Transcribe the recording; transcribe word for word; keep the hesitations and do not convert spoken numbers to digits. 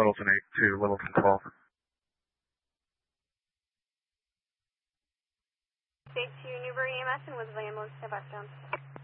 Littleton eight to Littleton twelve. State two, Newbury E M S and was landlord, step back down.